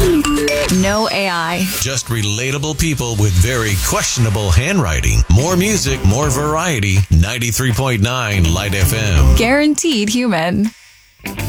No AI. Just relatable people with very questionable handwriting. More music, more variety. 93.9 Light FM. Guaranteed human.